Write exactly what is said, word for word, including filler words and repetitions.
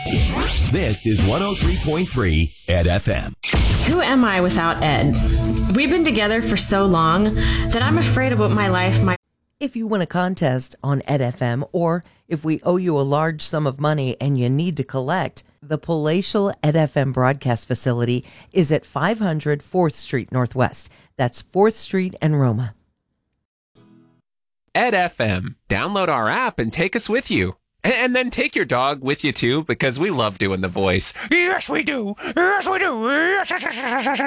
This is one oh three point three Ed F M. Who am I without Ed? We've been together for so long that I'm afraid of what my life might. If you win a contest on Ed F M, or if we owe you a large sum of money and you need to collect, the Palatial Ed F M broadcast facility is at five hundred fourth Street Northwest. That's fourth Street and Roma. Ed F M. Download our app and take us with you. And then take your dog with you, too, because we love doing the voice. Yes, we do. Yes, we do.